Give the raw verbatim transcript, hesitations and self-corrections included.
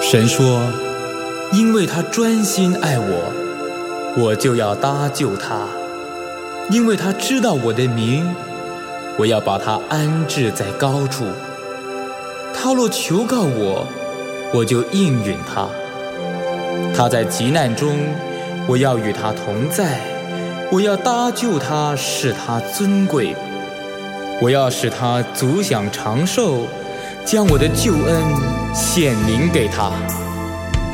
神说，因为他专心爱我，我就要搭救他，因为他知道我的名，我要把他安置在高处。他若求告我，我就应允他。他在急难中，我要与他同在，我要搭救他，使他尊贵。我要使他足享长寿，将我的救恩显明给他。